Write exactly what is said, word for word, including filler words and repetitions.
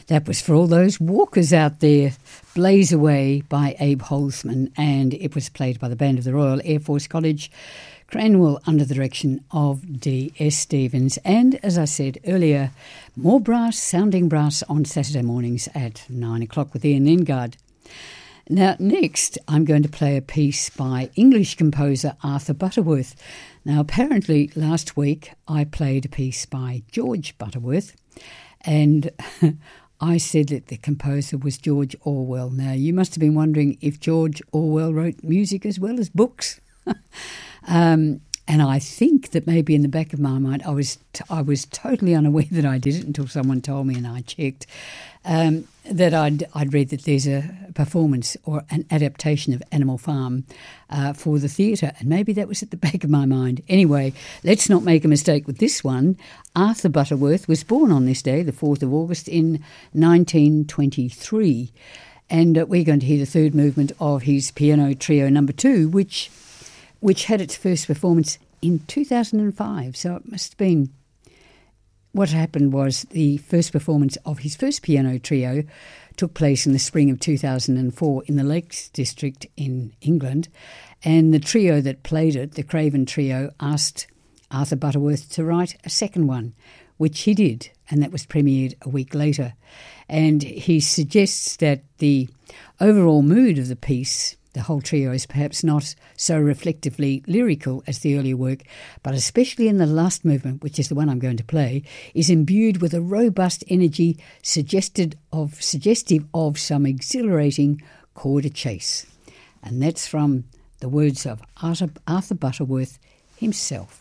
That was for all those walkers out there. Blaze Away by Abe Holzman, and it was played by the band of the Royal Air Force College, Cranwell, under the direction of D S Stevens. And as I said earlier, more brass, sounding brass on Saturday mornings at nine o'clock with Ian Lingard. Now, next, I'm going to play a piece by English composer Arthur Butterworth. Now, apparently, last week I played a piece by George Butterworth, and I said that the composer was George Orwell. Now, you must have been wondering if George Orwell wrote music as well as books. um, and I think that maybe in the back of my mind, I was t- I was totally unaware that I did it until someone told me and I checked, um, that I'd, I'd read that there's a performance or an adaptation of Animal Farm uh, for the theatre, and maybe that was at the back of my mind. Anyway, let's not make a mistake with this one. Arthur Butterworth was born on this day, the fourth of August, in nineteen twenty-three, and uh, we're going to hear the third movement of his piano trio number two, which which had its first performance in two thousand five, so it must have been... What happened was the first performance of his first piano trio took place in the spring of two thousand four in the Lakes District in England, and the trio that played it, the Craven Trio, asked Arthur Butterworth to write a second one, which he did, and that was premiered a week later. And he suggests that the overall mood of the piece, the whole trio, is perhaps not so reflectively lyrical as the earlier work, but especially in the last movement, which is the one I'm going to play, is imbued with a robust energy suggested of, suggestive of some exhilarating chord chase. And that's from the words of Arthur, Arthur Butterworth himself.